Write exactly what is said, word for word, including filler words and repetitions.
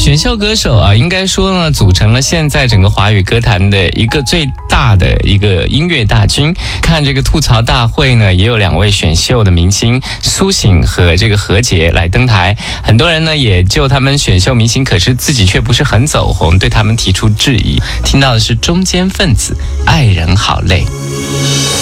选秀歌手啊，应该说呢，组成了现在整个华语歌坛的一个最大的一个音乐大军。看这个吐槽大会呢，也有两位选秀的明星苏醒和这个何洁来登台，很多人呢也就他们选秀明星，可是自己却不是很走红，对他们提出质疑。听到的是中间分子，爱人好累。